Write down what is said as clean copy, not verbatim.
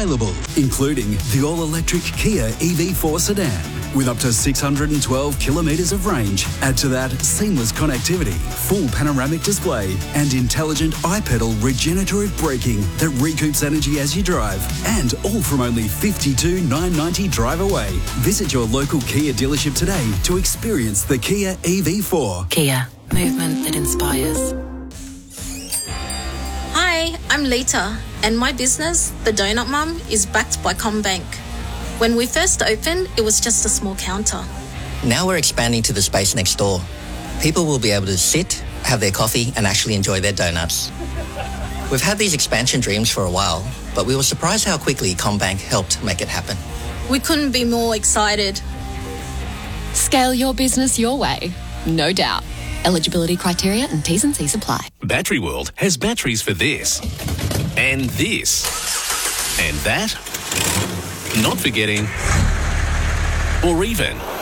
available, including the all-electric Kia EV4 sedan with up to 612 kilometres of range. Add to that seamless connectivity, full panoramic display and intelligent iPedal regenerative braking that recoups energy as you drive. And all from only $52,990 drive away. Visit your local Kia dealership today to experience the Kia EV4. Kia, movement that inspires. Hi, I'm Lita, and my business, The Donut Mum, is backed by CommBank. When we first opened, it was just a small counter. Now we're expanding to the space next door. People will be able to sit, have their coffee, and actually enjoy their donuts. We've had these expansion dreams for a while, but we were surprised how quickly CommBank helped make it happen. We couldn't be more excited. Scale your business your way, no doubt. Eligibility criteria and T's and C's apply. Battery World has batteries for this, and this, and that, not forgetting, or even